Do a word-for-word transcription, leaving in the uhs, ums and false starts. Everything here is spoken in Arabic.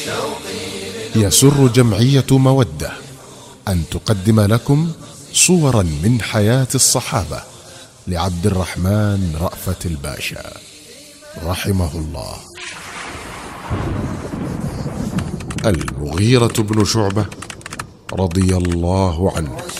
يسر جمعية مودة أن تقدم لكم صورا من حياة الصحابة لعبد الرحمن رأفت الباشا رحمه الله. المغيرة بن شعبة رضي الله عنه.